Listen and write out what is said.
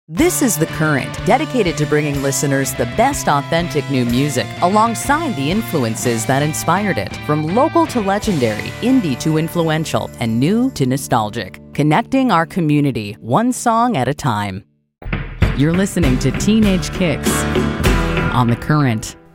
This is The Current, dedicated to bringing listeners the best authentic new music alongside the influences that inspired it. From local to legendary, indie to influential, and new to nostalgic. Connecting our community, one song at a time. You're listening to Teenage Kicks on The Current.